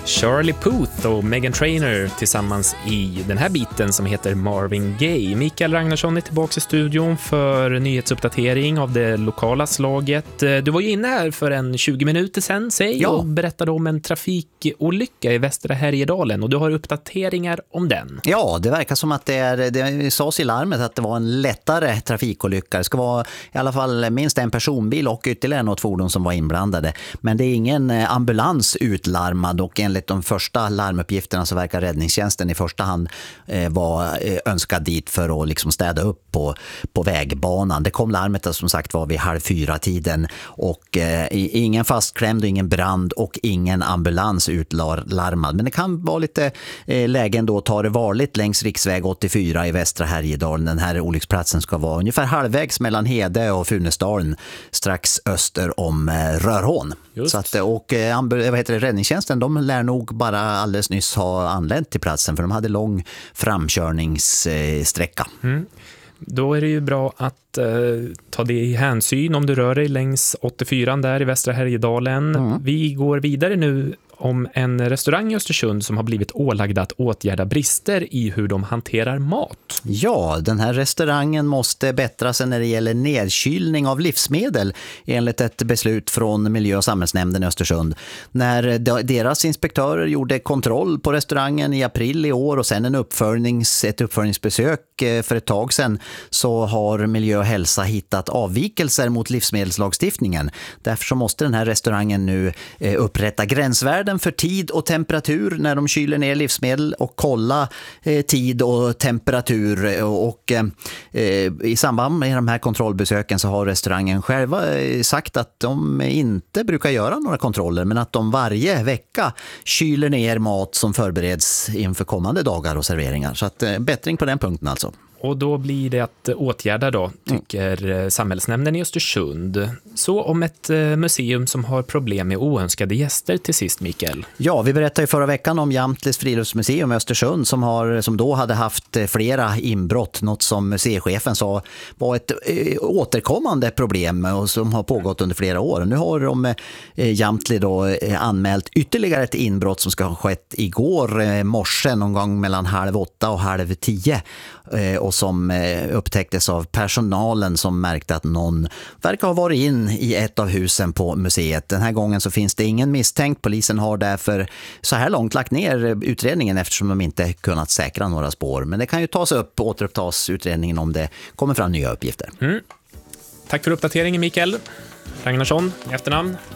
Charlie Puth och Meghan Trainor tillsammans i den här biten som heter Marvin Gaye. Mikael Ragnarsson är tillbaka i studion för nyhetsuppdatering av det lokala slaget. Du var ju inne här för en 20 minuter sedan, och berättade om en trafikolycka i Västra Härjedalen, och du har uppdateringar om den. Ja, det verkar som att det sades i larmet att det var en lättare trafikolycka. Det ska vara i alla fall minst en personbil och ytterligare något fordon som var inblandade. Men det är ingen ambulans utlarmad, och enligt de första larmuppgifterna så verkar räddningstjänsten i första hand vara önskad dit för att liksom städa upp på vägbanan. Det kom larmet som sagt var vid 3:30 och ingen fastklämd och ingen brand och ingen ambulans utlarmad. Men det kan vara lite lägen då att ta det varligt längs riksväg 84 i Västra Härjedalen. Den här olycksplatsen ska vara ungefär halvvägs mellan Hede och Funäsdalen, strax öster om Rörhån. Så att, och räddningstjänsten, de lär nog bara alldeles nyss ha anlänt till platsen, för de hade lång framkörningssträcka. Då är det ju bra att ta det i hänsyn om du rör dig längs 84 där i Västra Härjedalen. Vi går vidare nu om en restaurang i Östersund som har blivit ålagd att åtgärda brister i hur de hanterar mat. Ja, den här restaurangen måste bättra sig när det gäller nedkylning av livsmedel enligt ett beslut från Miljö- och samhällsnämnden i Östersund. När deras inspektörer gjorde kontroll på restaurangen i april i år och sen ett uppföljningsbesök för ett tag sedan, så har Miljö och hälsa hittat avvikelser mot livsmedelslagstiftningen. Därför så måste den här restaurangen nu upprätta gränsvärden för tid och temperatur när de kyler ner livsmedel och kolla tid och temperatur. Och i samband med de här kontrollbesöken så har restaurangen själva sagt att de inte brukar göra några kontroller, men att de varje vecka kyler ner mat som förbereds inför kommande dagar och serveringar. Så att bättring på den punkten alltså. Och då blir det att åtgärda då, tycker samhällsnämnden i Östersund. Så om ett museum som har problem med oönskade gäster till sist, Mikael. Ja, vi berättade ju förra veckan om Jamtlis friluftsmuseum i Östersund som då hade haft flera inbrott. Något som museichefen sa var ett återkommande problem och som har pågått under flera år. Nu har de Jamtli då anmält ytterligare ett inbrott som ska ha skett igår morse någon gång mellan 7:30 och 9:30. Och som upptäcktes av personalen som märkte att någon verkar ha varit in i ett av husen på museet. Den här gången så finns det ingen misstänkt. Polisen har därför så här långt lagt ner utredningen eftersom de inte kunnat säkra några spår. Men det kan ju återupptas utredningen om det kommer fram nya uppgifter. Tack för uppdateringen, Mikael Ragnarsson i efternamn.